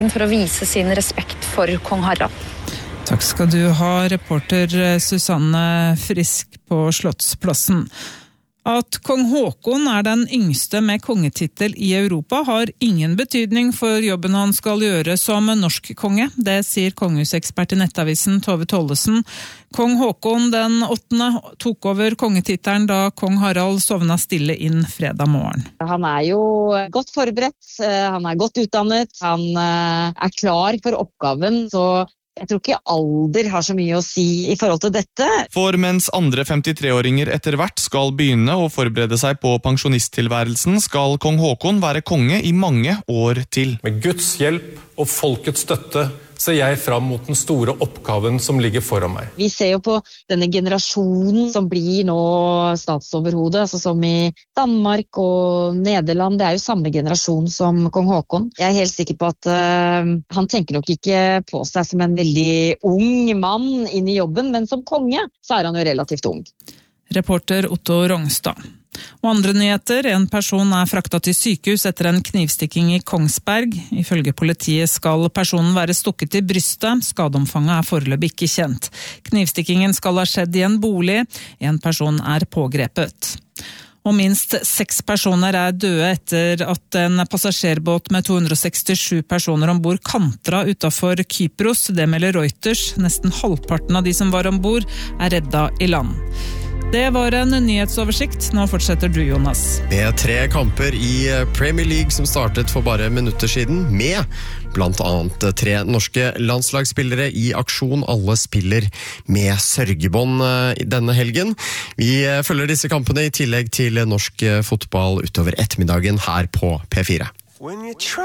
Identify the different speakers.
Speaker 1: For å vise sin respekt for kong Harald.
Speaker 2: Takk skal du ha, reporter Susanne Frisk på Slottsplassen. At kong Håkon den yngste med kongetittel i Europa har ingen betydning for jobben han skal gjøre som norsk konge. Det sier kongehusekspert i Nettavisen Tove Tollesen. Kong Håkon den 8. tok over kongetittelen da kong Harald sovna stille inn fredag morgen.
Speaker 3: Han jo godt forberedt, han godt utdannet, han klar for oppgaven, så jeg tror ikke alder har så mye å si i forhold til dette.
Speaker 4: For mens andre 53-åringer etter hvert skal begynne å forberede seg på pensjonisttilværelsen, skal kong Håkon være konge i mange år til.
Speaker 5: Med Guds hjelp og folkets støtte ser jeg fram mot den store oppgaven som ligger foran meg.
Speaker 3: Vi ser jo på denne generasjonen som blir nå statsoverhode, altså som i Danmark og Nederland. Det jo samme generasjon som kong Håkon. Jeg helt sikker på at han tenker nok ikke på seg som en veldig ung mann inn i jobben, men som konge så han jo relativt ung.
Speaker 2: Reporter Otto Rongstad. Og andre nyheter, en person fraktet til sykehus etter en knivstikking i Kongsberg. Ifølge politiet skal personen være stukket i brystet. Skadeomfanget foreløpig ikke kjent. Knivstikkingen skal ha skjedd i en bolig. En person pågrepet. Og minst 6 personer døde etter at en passasjerbåt med 267 personer ombord kantra utenfor Kypros. Det melder Reuters. Nesten halvparten av de som var ombord redda i land. Det var en nyhetsoversikt. Nå fortsetter du, Jonas.
Speaker 6: Med 3 kamper i Premier League som startet for bare minutter siden, med blant annet 3 norske landslagsspillere i aksjon. Alle spiller med sørgebånd denne helgen. Vi følger disse kampene i tillegg til norsk fotball utover ettermiddagen her på P4.